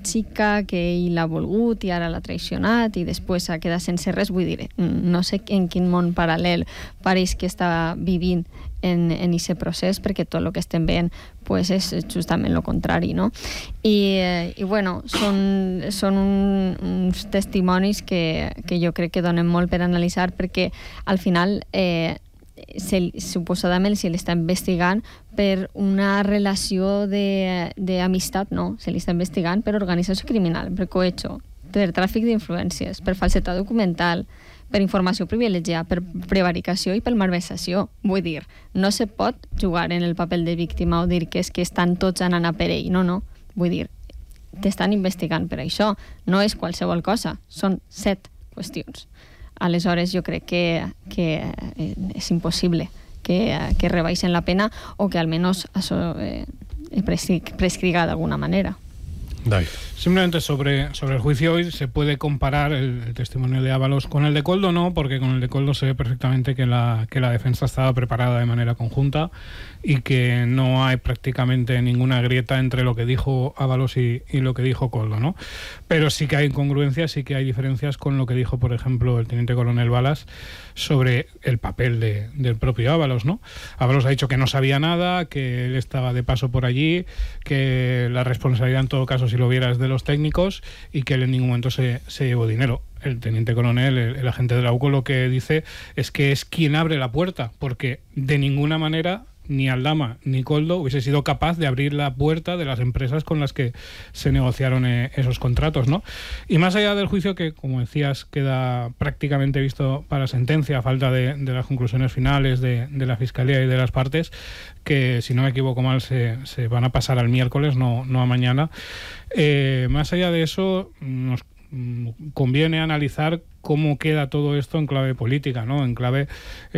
xica, que ell l'ha volgut i ara l'ha traicionat i després ha quedat sense res. Vull dir, no sé en quin món paral·lel pareix que està vivint en aquest procés, perquè tot el que estem veient pues, és justament el contrari, no? I bueno, són uns testimonis que jo crec que donen molt per analitzar, perquè al final suposadament se li està investigant per una relació d'amistat, no, se li està investigant per organització criminal, per cohecho, per tràfic d'influències, per falsetat documental, per informació privilegiada, per prevaricació i per malversació. Vull dir, no se pot jugar en el paper de víctima o dir que és que estan tots anant a per ell, no. Vull dir, t'estan investigant per això, no és qualsevol cosa, són 7 qüestions. Aleshores jo crec que és impossible que rebaixen la pena o que almenys això prescriga d'alguna manera. David. Simplemente sobre el juicio hoy, ¿se puede comparar el testimonio de Ábalos con el de Koldo? No, porque con el de Koldo se ve perfectamente que la defensa estaba preparada de manera conjunta y que no hay prácticamente ninguna grieta entre lo que dijo Ábalos y lo que dijo Koldo, ¿no? Pero sí que hay incongruencias, sí que hay diferencias con lo que dijo, por ejemplo, el teniente coronel Balas sobre el papel del propio Ábalos, ¿no? Ábalos ha dicho que no sabía nada, que él estaba de paso por allí, que la responsabilidad en todo caso si lo viera es de los técnicos y que él en ningún momento se llevó dinero. El teniente coronel, el agente de la UCO, lo que dice es que es quien abre la puerta, porque de ninguna manera ni Aldama ni Koldo hubiese sido capaz de abrir la puerta de las empresas con las que se negociaron esos contratos, ¿no? Y más allá del juicio, que como decías queda prácticamente visto para sentencia a falta de las conclusiones finales de la Fiscalía y de las partes, que si no me equivoco mal se van a pasar al miércoles, no a mañana. Más allá de eso, nos conviene analizar cómo queda todo esto en clave política, ¿no? En clave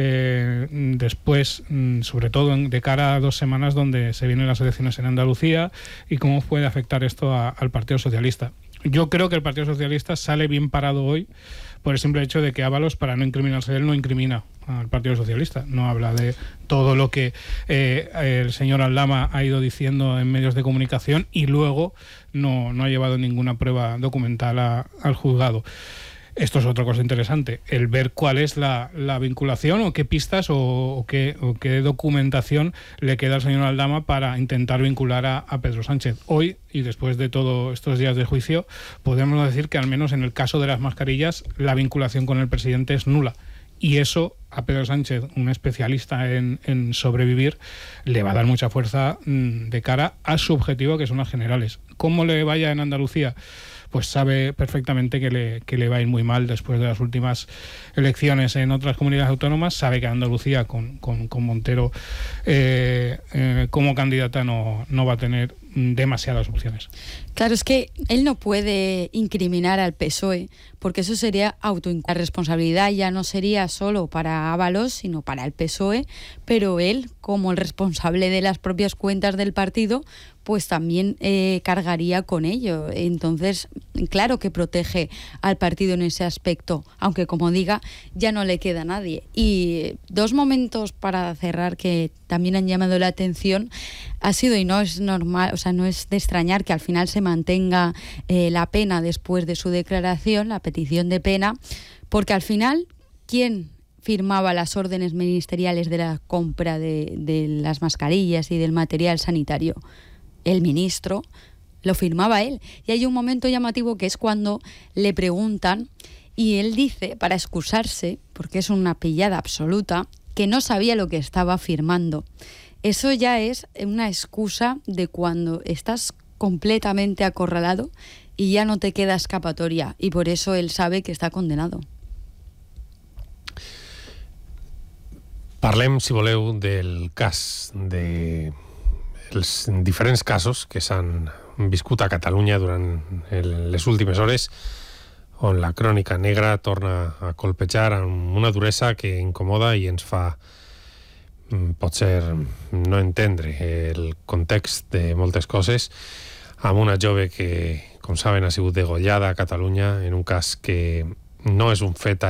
después, sobre todo de cara a 2 semanas donde se vienen las elecciones en Andalucía, y cómo puede afectar esto al Partido Socialista. Yo creo que el Partido Socialista sale bien parado hoy por el simple hecho de que Ábalos, para no incriminarse de él, no incrimina al Partido Socialista. No habla de todo lo que el señor Aldama ha ido diciendo en medios de comunicación y luego no ha llevado ninguna prueba documental al juzgado. Esto es otra cosa interesante, el ver cuál es la vinculación o qué pistas o qué documentación le queda al señor Aldama para intentar vincular a Pedro Sánchez. Hoy, y después de todos estos días de juicio, podemos decir que al menos en el caso de las mascarillas la vinculación con el presidente es nula. Y eso a Pedro Sánchez, un especialista en sobrevivir, le va a dar mucha fuerza de cara a su objetivo, que son las generales. ¿Cómo le vaya en Andalucía? Pues sabe perfectamente que le va a ir muy mal después de las últimas elecciones en otras comunidades autónomas. Sabe que Andalucía con Montero como candidata no va a tener demasiadas opciones. Claro, es que él no puede incriminar al PSOE, porque eso sería la responsabilidad ya no sería solo para Ábalos, sino para el PSOE, pero él, como el responsable de las propias cuentas del partido, pues también cargaría con ello. Entonces, claro que protege al partido en ese aspecto, aunque como diga, ya no le queda a nadie. Y 2 momentos para cerrar que también han llamado la atención ha sido, y no es normal, o sea, no es de extrañar que al final se mantenga la pena después de su declaración, la petición de pena, porque al final, ¿quién firmaba las órdenes ministeriales de la compra de las mascarillas y del material sanitario? El ministro, lo firmaba él. Y hay un momento llamativo que es cuando le preguntan y él dice, para excusarse, porque es una pillada absoluta, que no sabía lo que estaba firmando. Eso ya es una excusa de cuando estás completamente acorralado y ya no te queda escapatoria, y por eso él sabe que està condenado. Parlem, si voleu, del cas dels diferents casos que s'han viscut a Catalunya durant les últimes hores, on la crònica negra torna a colpejar amb una duresa que incomoda i ens fa potser no entendre el context de moltes coses, amb una jove que, com saben, ha sigut degollada a Catalunya en un cas que no és un fet